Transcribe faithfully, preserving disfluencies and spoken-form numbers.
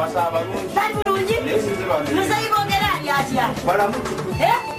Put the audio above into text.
Masaba Tali bulungi. Musayi bogera ali atya. Balamu. Eh?